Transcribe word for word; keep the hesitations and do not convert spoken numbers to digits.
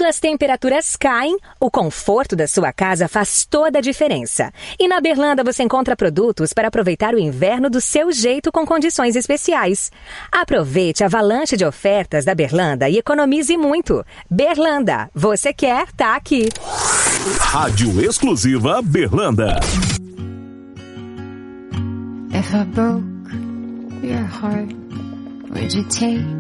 as temperaturas caem, o conforto da sua casa faz toda a diferença. E na Berlanda você encontra produtos para aproveitar o inverno do seu jeito com condições especiais. Aproveite a avalanche de ofertas da Berlanda e economize muito. Berlanda, você quer, tá aqui. Rádio exclusiva Berlanda. If I broke your heart, would you take